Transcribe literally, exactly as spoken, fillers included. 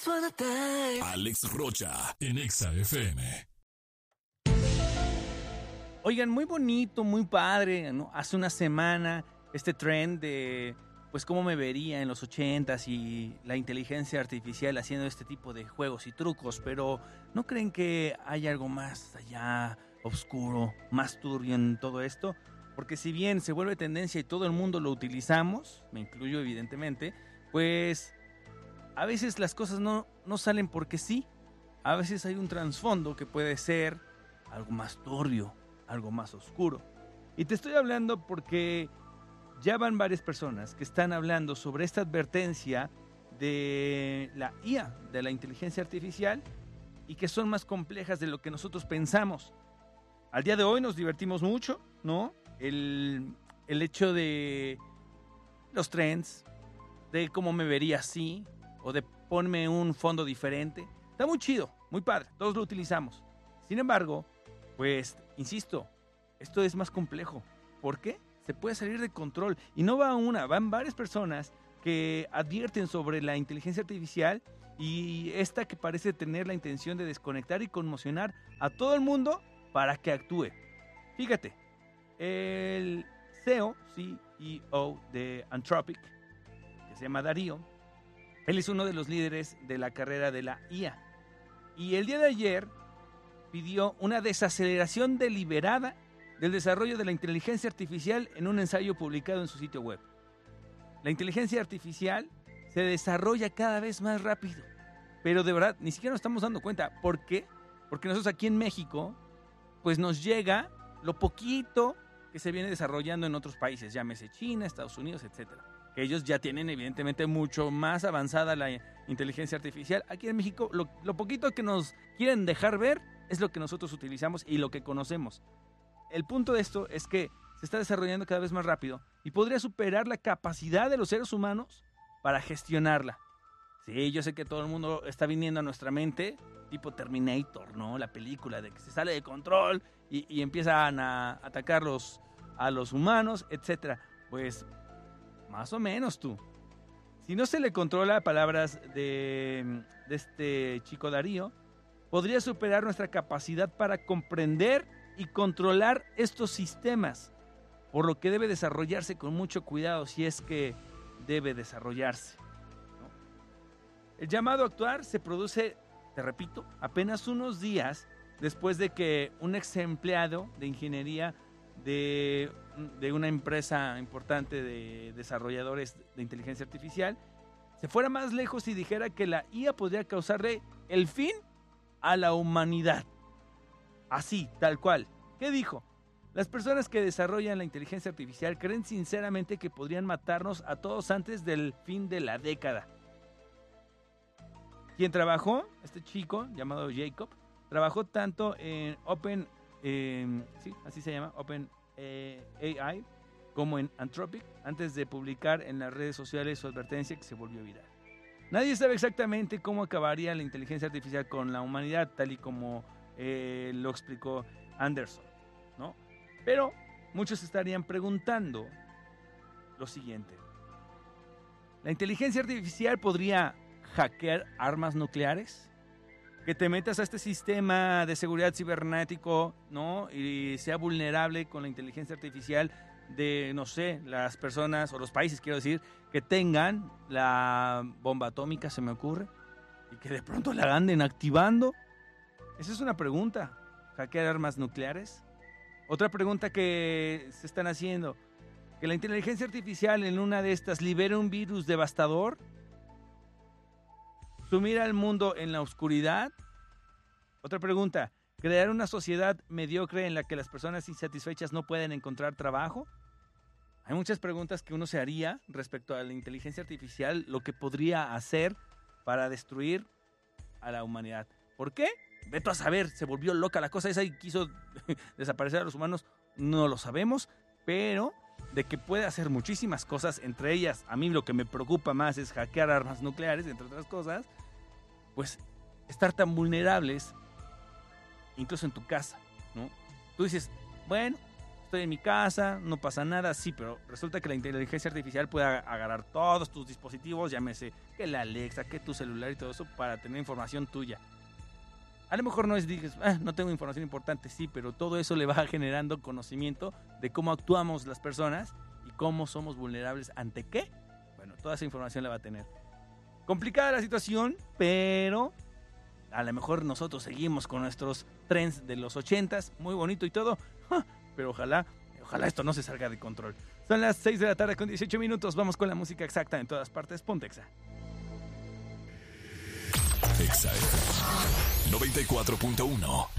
wanna die. Alex Rocha en Exa F M. Oigan, muy bonito, muy padre, ¿no? Hace una semana este trend de pues cómo me vería en los ochentas y la inteligencia artificial haciendo este tipo de juegos y trucos, pero ¿no creen que hay algo más allá oscuro, más turbio en todo esto? Porque si bien se vuelve tendencia y todo el mundo lo utilizamos, me incluyo evidentemente, pues a veces las cosas no, no salen porque sí. A veces hay un trasfondo que puede ser algo más turbio, algo más oscuro. Y te estoy hablando porque ya van varias personas que están hablando sobre esta advertencia de la I A, de la inteligencia artificial, y que son más complejas de lo que nosotros pensamos. Al día de hoy nos divertimos mucho, ¿no? El, el hecho de los trends, de cómo me vería así, o de ponme un fondo diferente. Está muy chido, muy padre, todos lo utilizamos. Sin embargo, pues, insisto, esto es más complejo. ¿Por qué? Se puede salir de control. Y no va una, van varias personas que advierten sobre la inteligencia artificial y esta que parece tener la intención de desconectar y conmocionar a todo el mundo para que actúe. Fíjate, el C E O, C E O de Anthropic, que se llama Darío, él es uno de los líderes de la carrera de la I A. Y el día de ayer pidió una desaceleración deliberada del desarrollo de la inteligencia artificial en un ensayo publicado en su sitio web. La inteligencia artificial se desarrolla cada vez más rápido, pero de verdad ni siquiera nos estamos dando cuenta. ¿Por qué? Porque nosotros aquí en México pues nos llega lo poquito que se viene desarrollando en otros países, llámese China, Estados Unidos, etcétera. Que ellos ya tienen evidentemente mucho más avanzada la inteligencia artificial. Aquí en México lo, lo poquito que nos quieren dejar ver es lo que nosotros utilizamos y lo que conocemos. El punto de esto es que se está desarrollando cada vez más rápido y podría superar la capacidad de los seres humanos para gestionarla. Sí, yo sé que todo el mundo está viniendo a nuestra mente, tipo Terminator, ¿no? La película de que se sale de control y, y empiezan a atacar los, a los humanos, etcétera. Pues, más o menos tú. Si no se le controla, palabras de, de este chico Darío, podría superar nuestra capacidad para comprender y controlar estos sistemas, por lo que debe desarrollarse con mucho cuidado si es que debe desarrollarse, ¿no? El llamado a actuar se produce, te repito, apenas unos días después de que un ex empleado de ingeniería de, de una empresa importante de desarrolladores de inteligencia artificial se fuera más lejos y dijera que la I A podría causarle el fin a la humanidad. Así, tal cual. ¿Qué dijo? Las personas que desarrollan la inteligencia artificial creen sinceramente que podrían matarnos a todos antes del fin de la década. Quien trabajó, este chico llamado Jacob, trabajó tanto en Open, eh, sí, así se llama, Open eh, A I, como en Anthropic, antes de publicar en las redes sociales su advertencia que se volvió viral. Nadie sabe exactamente cómo acabaría la inteligencia artificial con la humanidad, tal y como eh, lo explicó Anderson, ¿no? Pero muchos estarían preguntando lo siguiente: ¿la inteligencia artificial podría hackear armas nucleares? Que te metas a este sistema de seguridad cibernético, ¿no? Y sea vulnerable con la inteligencia artificial de, no sé, las personas o los países, quiero decir, que tengan la bomba atómica, se me ocurre, y que de pronto la anden activando. Esa es una pregunta. ¿Hackear armas nucleares? Otra pregunta que se están haciendo: ¿que la inteligencia artificial en una de estas libere un virus devastador? ¿Sumir al mundo en la oscuridad? Otra pregunta: ¿crear una sociedad mediocre en la que las personas insatisfechas no pueden encontrar trabajo? Hay muchas preguntas que uno se haría respecto a la inteligencia artificial, lo que podría hacer para destruir a la humanidad. ¿Por qué? Vete a saber, se volvió loca la cosa esa y quiso desaparecer a los humanos. No lo sabemos, pero de que puede hacer muchísimas cosas, entre ellas, a mí lo que me preocupa más es hackear armas nucleares, entre otras cosas, pues estar tan vulnerables, incluso en tu casa, ¿no? Tú dices, bueno, estoy en mi casa, no pasa nada, sí, pero resulta que la inteligencia artificial puede agarrar todos tus dispositivos, llámese que la Alexa, que tu celular y todo eso, para tener información tuya. A lo mejor no es, dices, ah, no tengo información importante, sí, pero todo eso le va generando conocimiento de cómo actuamos las personas y cómo somos vulnerables ante qué. Bueno, toda esa información la va a tener. Complicada la situación, pero a lo mejor nosotros seguimos con nuestros trends de los ochentas, muy bonito y todo, pero ojalá, ojalá esto no se salga de control. Son las seis de la tarde con dieciocho minutos, vamos con la música exacta en todas partes, ponte Exa. Exa F M noventa y cuatro punto uno.